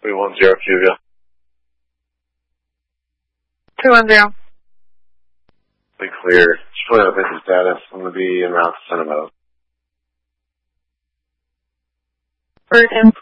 310 Cuvia. 210. Be clear. Just put up busy status. I'm going to be en route to Santa Meadows. Virgin.